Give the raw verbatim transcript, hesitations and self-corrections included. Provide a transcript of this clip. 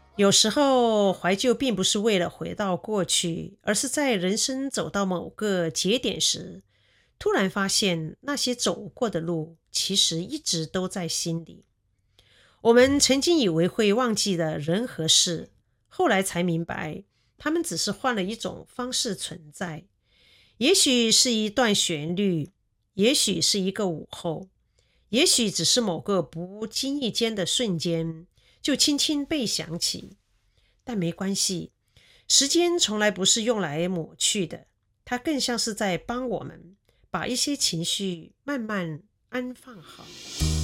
有时候怀旧并不是为了回到过去，而是在人生走到某个节点时，突然发现那些走过的路其实一直都在心里。我们曾经以为会忘记的人和事，后来才明白，他们只是换了一种方式存在。也许是一段旋律，也许是一个午后，也许只是某个不经意间的瞬间，就轻轻被想起。但没关系，时间从来不是用来抹去的，它更像是在帮我们把一些情绪慢慢安放好。